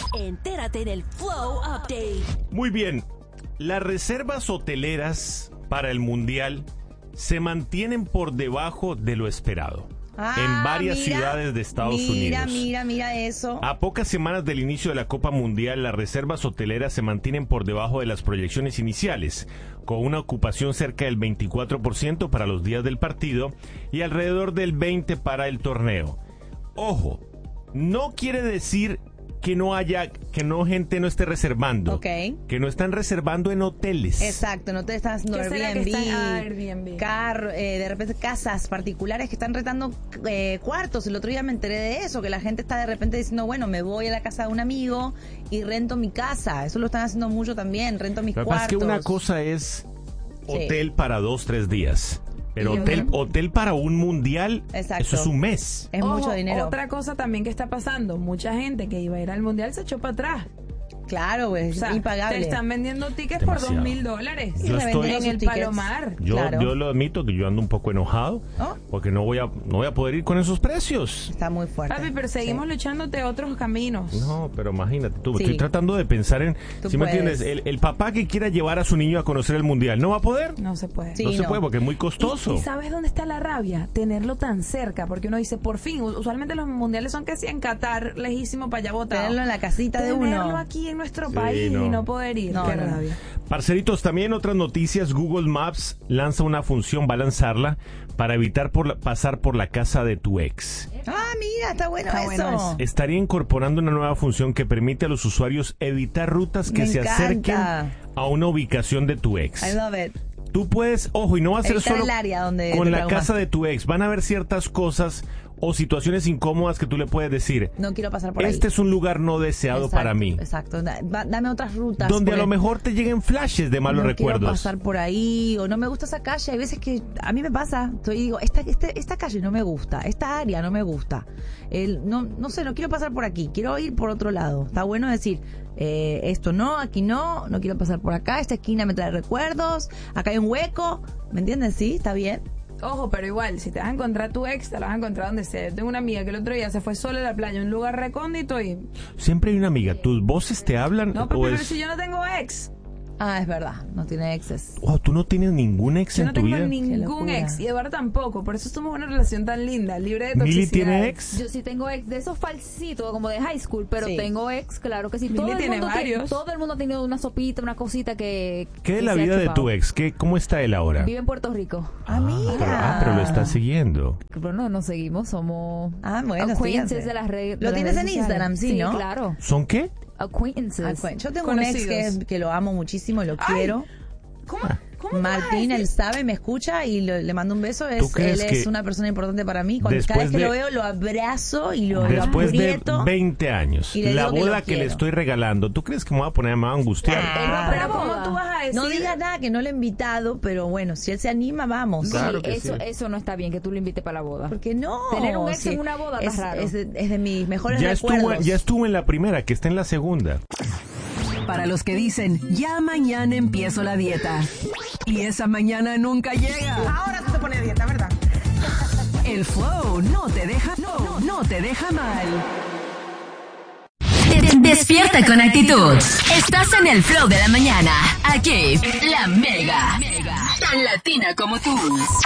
Entérate en el Flow Update. Muy bien, las reservas hoteleras para el Mundial se mantienen por debajo de lo esperado. En varias ciudades de Estados Unidos. Mira eso. A pocas semanas del inicio de la Copa Mundial, las reservas hoteleras se mantienen por debajo de las proyecciones iniciales, con una ocupación cerca del 24% para los días del partido y alrededor del 20% para el torneo. Ojo, no quiere decir que gente no esté reservando. Okay. Que no están reservando en hoteles. Exacto, no te están haciendo Airbnb, de repente casas particulares que están rentando cuartos. El otro día me enteré de eso, que la gente está de repente diciendo, bueno, me voy a la casa de un amigo y rento mi casa. Eso lo están haciendo mucho también, rento mis cuartos. Lo que pasa es que una cosa es hotel para 2-3 días. Pero hotel para un mundial, exacto, eso es un mes. Es mucho dinero. Otra cosa también que está pasando, mucha gente que iba a ir al mundial se echó para atrás. Claro, es impagable. Te están vendiendo tickets demasiado. por $2,000. Yo estoy en el Palomar. Yo lo admito que yo ando un poco enojado porque no voy a poder ir con esos precios. Está muy fuerte. Papi, pero seguimos luchándote otros caminos. No, pero imagínate tú, estoy tratando de pensar en, ¿sí me entiendes? El papá que quiera llevar a su niño a conocer el mundial, ¿no va a poder? No se puede. No se puede porque es muy costoso. ¿Y sabes dónde está la rabia? Tenerlo tan cerca, porque uno dice, por fin, usualmente los mundiales son que sí en Qatar, lejísimo para allá botado. Tenerlo en la casita de uno. Tenerlo aquí en nuestro país y no poder ir. Qué rabia. Parceritos, también otras noticias. Google Maps lanza una función, va a lanzarla para evitar pasar por la casa de tu ex. Mira, está bueno eso. Estaría incorporando una nueva función que permite a los usuarios evitar rutas que se acerquen a una ubicación de tu ex. I love it. Tú puedes, ojo, y no va a ser solo el área donde con la casa de tu ex. Van a haber ciertas cosas o situaciones incómodas que tú le puedes decir, no quiero pasar por ahí. Este es un lugar no deseado para mí. Exacto, dame otras rutas. Donde a lo mejor te lleguen flashes de malos recuerdos. No quiero pasar por ahí, o no me gusta esa calle. Hay veces que a mí me pasa, digo, esta calle no me gusta, esta área no me gusta. No sé, no quiero pasar por aquí, quiero ir por otro lado. Está bueno decir, esto no, aquí no quiero pasar por acá, esta esquina me trae recuerdos, acá hay un hueco, ¿me entiendes? Sí, está bien. Ojo, pero igual, si te vas a encontrar tu ex, te la vas a encontrar donde sea. Tengo una amiga que el otro día se fue sola a la playa, un lugar recóndito y... Siempre hay una amiga. ¿Tus voces te hablan? No, pero si yo no tengo ex. Es verdad, no tiene exes. ¿Tú no tienes ningún ex en tu vida? Yo no tengo ningún ex, y Eduardo tampoco. Por eso somos una relación tan linda, libre de toxicidad. ¿Mili tiene ex? Yo sí tengo ex, de esos falsitos, como de high school, pero tengo ex, claro que sí. Mili tiene varios. Todo el mundo ha tenido una sopita, una cosita que... ¿Qué es la vida de tu ex? ¿Cómo está él ahora? Vive en Puerto Rico. Mira. Pero lo está siguiendo. Pero no, nos seguimos, somos bueno, acquaintances de las redes. Lo tienes en Instagram, sí, ¿no? Sí, claro. ¿Son qué? Acquaintances. Yo tengo un ex que lo amo muchísimo y lo quiero. ¿Cómo Martín, él sabe, me escucha y le mando un beso. Él es una persona importante para mí. Cada vez que lo veo, lo abrazo y lo después aprieto. De 20 años, la boda que le estoy regalando, ¿tú crees que me va a angustiar? Pero ¿cómo tú vas a decir? No digas nada, que no lo he invitado, pero bueno, si él se anima, vamos. Claro eso no está bien, que tú lo invites para la boda. ¿Por qué no? Tener un ex en una boda está raro. Es de mis mejores recuerdos. Ya estuvo en la primera, que está en la segunda. Para los que dicen, ya mañana empiezo la dieta. Y esa mañana nunca llega. Ahora tú te pones a dieta, ¿verdad? El Flow no te deja mal. Despierta con actitud. Estás en el Flow de la mañana. Aquí, la Mega. Tan latina como tú.